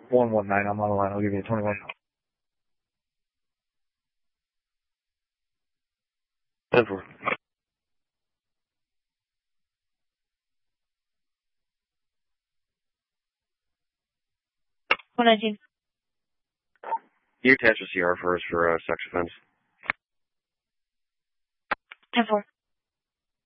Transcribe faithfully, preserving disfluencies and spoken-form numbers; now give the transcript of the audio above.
one one nine, I'm on the line. I'll give you a twenty-one. ten four. one nineteen. You attach a C R for us for uh, sex offense. ten four.